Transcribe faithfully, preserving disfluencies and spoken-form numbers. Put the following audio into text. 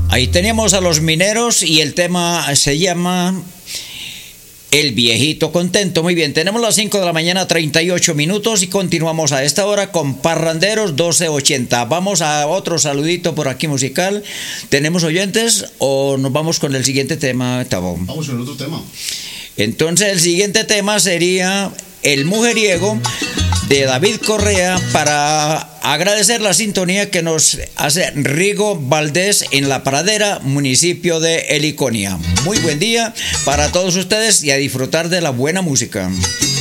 Ahí teníamos a Los Mineros y el tema se llama El Viejito Contento. Muy bien, tenemos las cinco de la mañana, treinta y ocho minutos, y continuamos a esta hora con Parranderos doce ochenta. Vamos a otro saludito por aquí musical. ¿Tenemos oyentes o nos vamos con el siguiente tema, Tabo? Vamos con otro tema. Entonces el siguiente tema sería El Mujeriego, de David Correa, para agradecer la sintonía que nos hace Rigo Valdés en La Pradera, municipio de Heliconia. Muy buen día para todos ustedes y a disfrutar de la buena música.